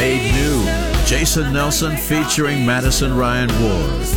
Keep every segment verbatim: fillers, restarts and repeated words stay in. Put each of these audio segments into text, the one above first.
Made New. Jason Nelson featuring Madison Ryan Ward.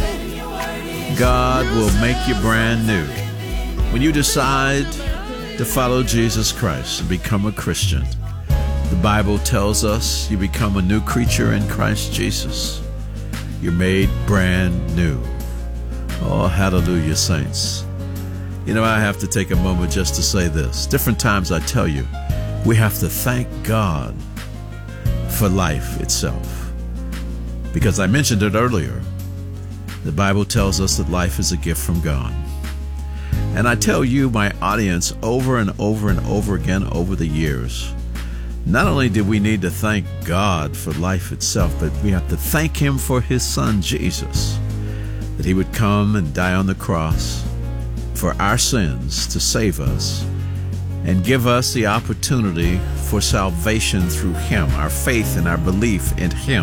God will make you brand new. When you decide to follow Jesus Christ and become a Christian, the Bible tells us you become a new creature in Christ Jesus. You're made brand new. Oh, hallelujah, saints. You know, I have to take a moment just to say this. Different times I tell you, we have to thank God for life itself. Because I mentioned it earlier, the Bible tells us that life is a gift from God. And I tell you, my audience, over and over and over again over the years, not only do we need to thank God for life itself, but we have to thank Him for His Son, Jesus, that He would come and die on the cross for our sins to save us and give us the opportunity for salvation through Him, our faith and our belief in Him.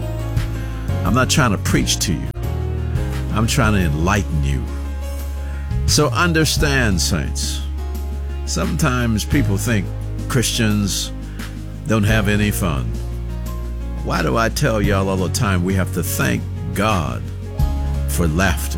I'm not trying to preach to you. I'm trying to enlighten you. So understand, saints, sometimes people think Christians don't have any fun. Why do I tell y'all all the time we have to thank God for laughter?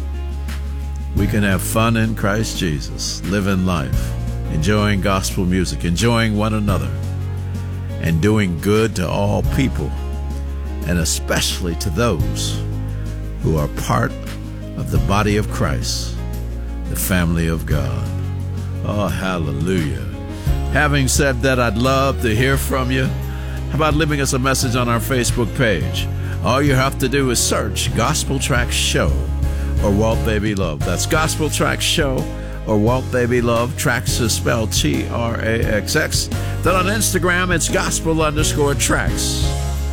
We can have fun in Christ Jesus, living life, enjoying gospel music, enjoying one another, and doing good to all people, and especially to those who are part of the body of Christ, the family of God. Oh, hallelujah. Having said that, I'd love to hear from you. How about leaving us a message on our Facebook page? All you have to do is search Gospel Tracks Show or Walt Baby Love. That's Gospel Tracks Show or Walt Baby Love. Tracks is spelled T R A X X. Then on Instagram, it's gospel underscore tracks.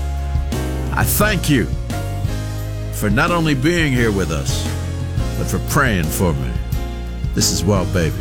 I thank you for not only being here with us, but for praying for me. This is Walt Baby.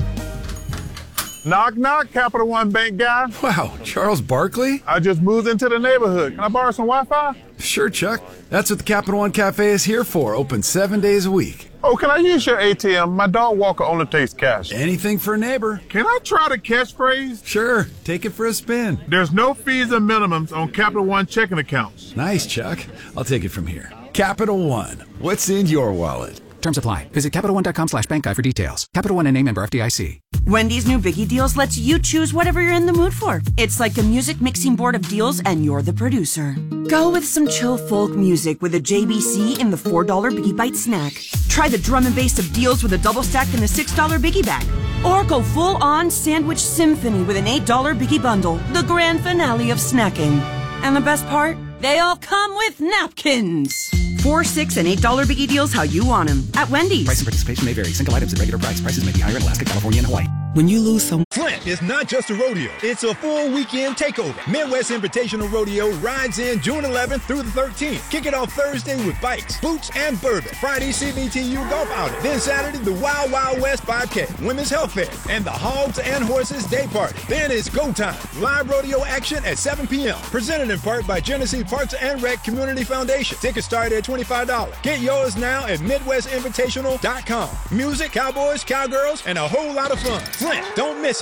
Knock, knock, Capital One Bank guy. Wow, Charles Barkley? I just moved into the neighborhood. Can I borrow some Wi-Fi? Sure, Chuck. That's what the Capital One Cafe is here for, open seven days a week. Oh, can I use your A T M? My dog walker only takes cash. Anything for a neighbor. Can I try the catchphrase? Sure, take it for a spin. There's no fees or minimums on Capital One checking accounts. Nice, Chuck. I'll take it from here. Capital One, what's in your wallet? Terms apply. Visit CapitalOne.com slash bank guide for details. Capital One and name member F D I C. Wendy's new Biggie Deals lets you choose whatever you're in the mood for. It's like a music mixing board of deals and you're the producer. Go with some chill folk music with a J B C in the four dollar Biggie Bite snack. Try the drum and bass of deals with a double stack in the six dollar Biggie Bag. Or go full on sandwich symphony with an eight dollar Biggie Bundle, the grand finale of snacking. And the best part? They all come with napkins. Four, six, and eight dollar Biggie Deals how you want them at Wendy's. Price and participation may vary. Single items at regular price. Prices may be higher in Alaska, California, and Hawaii. When you lose some... Flint is not just a rodeo. It's a full weekend takeover. Midwest Invitational Rodeo rides in June eleventh through the thirteenth. Kick it off Thursday with bikes, boots, and bourbon. Friday, C B T U golf outing. Then Saturday, the Wild Wild West five K, Women's Health Fair, and the Hogs and Horses Day Party. Then it's go time. Live rodeo action at seven p.m. Presented in part by Genesee Parks and Rec Community Foundation. Tickets start at twenty-five dollars. Get yours now at Midwest Invitational dot com. Music, cowboys, cowgirls, and a whole lot of fun. Flint, don't miss it.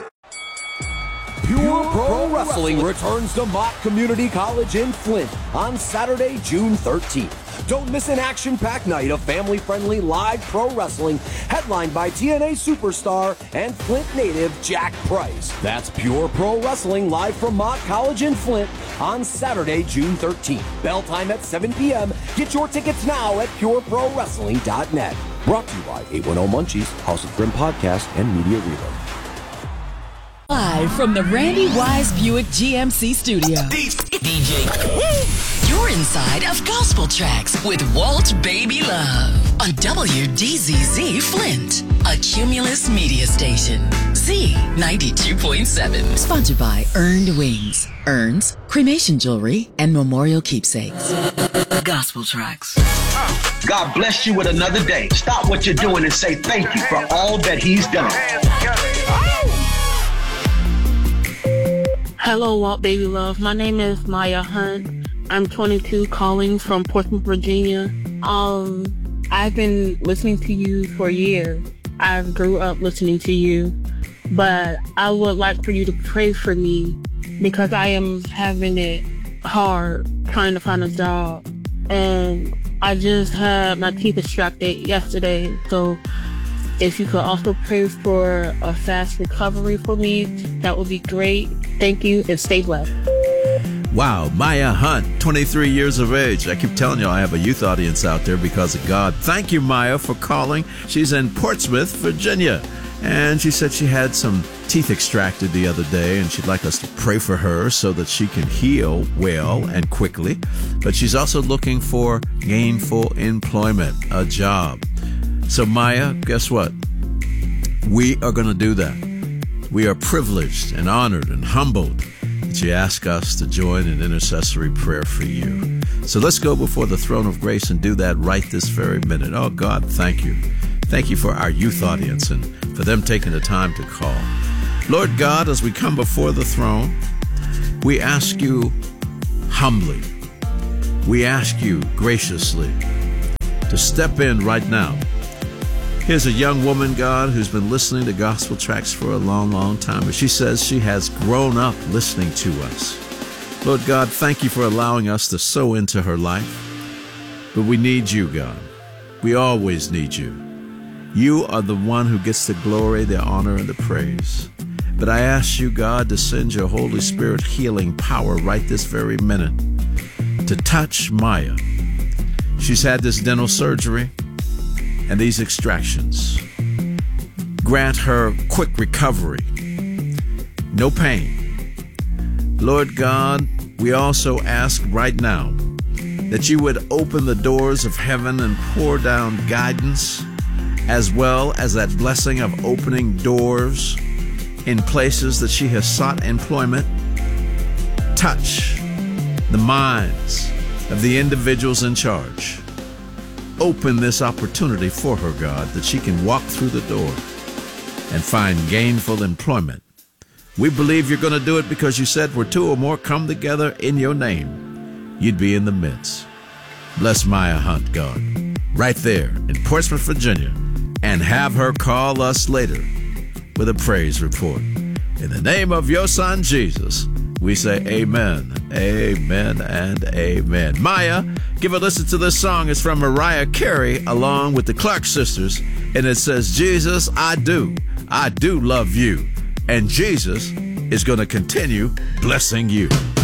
Pure Pro Wrestling returns to Mott Community College in Flint on Saturday, June thirteenth. Don't miss an action-packed night of family-friendly live pro wrestling headlined by T N A superstar and Flint native Jack Price. That's Pure Pro Wrestling live from Mott College in Flint on Saturday, June thirteenth. Bell time at seven p.m. Get your tickets now at pure pro wrestling dot net. Brought to you by eight one zero Munchies, House of Grim Podcast, and Media Reload. Live from the Randy Wise Buick G M C studio. D J. You're inside of Gospel Tracks with Walt Baby Love on W D Z Z Flint, a Cumulus media station. Z ninety-two point seven. Sponsored by Earned Wings, Urns, Cremation Jewelry, and Memorial Keepsakes. Gospel Tracks. God bless you with another day. Stop what you're doing and say thank you for all that He's done. Hello, Walt Baby Love. My name is Maya Hunt. I'm twenty-two, calling from Portsmouth, Virginia. Um, I've been listening to you for years. I grew up listening to you, but I would like for you to pray for me because I am having it hard trying to find a job. And I just had my teeth extracted yesterday. So if you could also pray for a fast recovery for me, that would be great. Thank you, and stay blessed. Wow, Maya Hunt, twenty-three years of age. I keep telling you I have a youth audience out there because of God. Thank you, Maya, for calling. She's in Portsmouth, Virginia. And she said she had some teeth extracted the other day, and she'd like us to pray for her so that she can heal well and quickly. But she's also looking for gainful employment, a job. So, Maya, guess what? We are going to do that. We are privileged and honored and humbled that you ask us to join in intercessory prayer for you. So let's go before the throne of grace and do that right this very minute. Oh, God, thank you. Thank you for our youth audience and for them taking the time to call. Lord God, as we come before the throne, we ask you humbly, we ask you graciously to step in right now. Here's a young woman, God, who's been listening to gospel tracks for a long, long time. And she says she has grown up listening to us. Lord God, thank you for allowing us to sow into her life. But we need you, God. We always need you. You are the one who gets the glory, the honor, and the praise. But I ask you, God, to send your Holy Spirit healing power right this very minute to touch Maya. She's had this dental surgery and these extractions. Grant her quick recovery. No pain. Lord God, we also ask right now that you would open the doors of heaven and pour down guidance, as well as that blessing of opening doors in places that she has sought employment. Touch the minds of the individuals in charge. Open this opportunity for her, God, that she can walk through the door and find gainful employment. We believe you're going to do it because you said where two or more come together in your name, you'd be in the midst. Bless Maya Hunt, God, right there in Portsmouth, Virginia, and have her call us later with a praise report. In the name of your son, Jesus, we say amen, amen, and amen. Maya, give a listen to this song. It's from Mariah Carey along with the Clark sisters, and it says, Jesus, I do, I do love you, and Jesus is going to continue blessing you.